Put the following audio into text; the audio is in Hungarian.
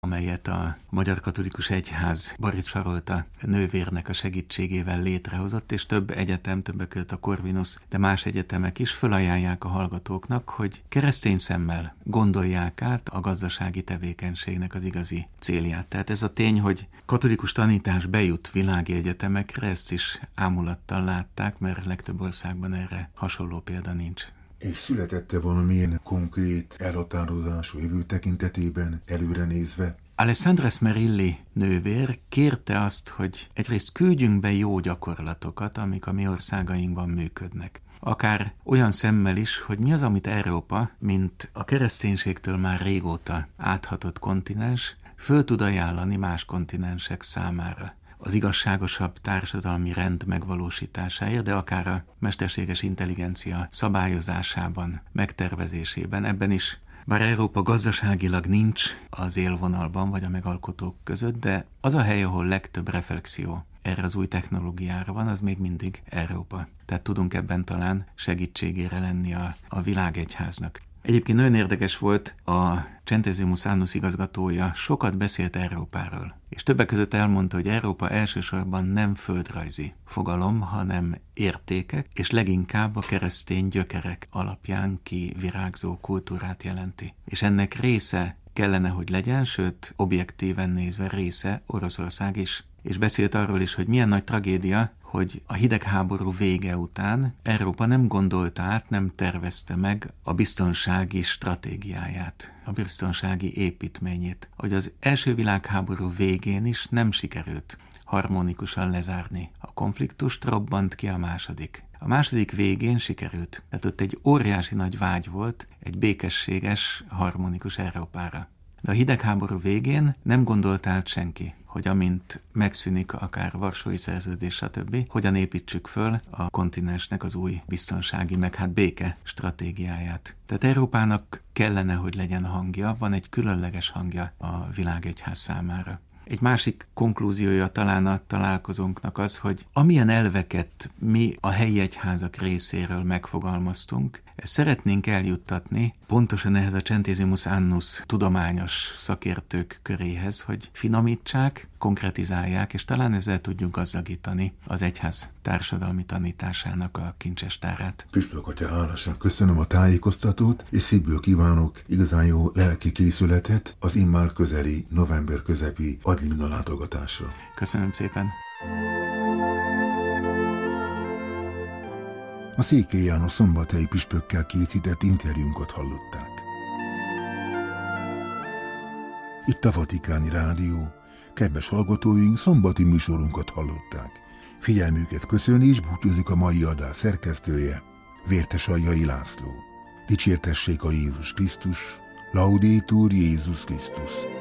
amelyet a Magyar Katolikus Egyház Barit Sarolta nővérnek a segítségével létrehozott, és több egyetem, többek között a Corvinus, de más egyetemek is fölajánlják a hallgatóknak, hogy keresztény szemmel gondolják át a gazdasági tevékenységnek az igazi célját. Tehát ez a tény, hogy katolikus tanítás bejut világi egyetemekre, ezt is ámulattal látták, mert legtöbb országban erre hasonló példa nincs. És születette valamilyen konkrét elhatározás a jövő tekintetében, előre nézve? Alessandra Smerilli nővér kérte azt, hogy egyrészt küldjünk be jó gyakorlatokat, amik a mi országainkban működnek. Akár olyan szemmel is, hogy mi az, amit Európa, mint a kereszténységtől már régóta áthatott kontinens, föl tud ajánlani más kontinensek számára. Az igazságosabb társadalmi rend megvalósításáért, de akár a mesterséges intelligencia szabályozásában, megtervezésében, ebben is, bár Európa gazdaságilag nincs az élvonalban vagy a megalkotók között, de az a hely, ahol legtöbb reflexió erre az új technológiára van, az még mindig Európa. Tehát tudunk ebben talán segítségére lenni a világegyháznak. Egyébként nagyon érdekes volt, a Centesimus Annus igazgatója sokat beszélt Európáról, és többek között elmondta, hogy Európa elsősorban nem földrajzi fogalom, hanem értékek, és leginkább a keresztény gyökerek alapján kivirágzó kultúrát jelenti. És ennek része kellene, hogy legyen, sőt, objektíven nézve része Oroszország is. És beszélt arról is, hogy milyen nagy tragédia, hogy a hidegháború vége után Európa nem gondolta át, nem tervezte meg a biztonsági stratégiáját, a biztonsági építményét. Hogy az első világháború végén is nem sikerült harmonikusan lezárni a konfliktust, robbant ki a második. A második végén sikerült. Tehát ott egy óriási nagy vágy volt egy békességes, harmonikus Európára. De a hidegháború végén nem gondolt át senki, hogy amint megszűnik akár Varsói Szerződés, stb., hogyan építsük föl a kontinensnek az új biztonsági, meg béke stratégiáját. Tehát Európának kellene, hogy legyen hangja, van egy különleges hangja a világegyház számára. Egy másik konklúziója talán a találkozónknak az, hogy amilyen elveket mi a helyi egyházak részéről megfogalmaztunk, ezt szeretnénk eljuttatni pontosan ehhez a Centesimus Annus tudományos szakértők köréhez, hogy finomítsák, konkretizálják, és talán ezzel tudjuk gazdagítani az egyház társadalmi tanításának a kincsestárát. Püspök atya, hálásan köszönöm a tájékoztatót, és szívből kívánok igazán jó lelki készületet az immár közeli november közepi adlimina látogatásra. Köszönöm szépen! A Székely János szombathelyi püspökkel készített interjúnkat hallották. Itt a Vatikáni Rádió. Kedves hallgatóink, szombati műsorunkat hallották. Figyelmüket köszöni és búcsúzik a mai adás szerkesztője, Vértesaljai László. Dicsértessék a Jézus Krisztus, Laudetur Jézus Krisztus.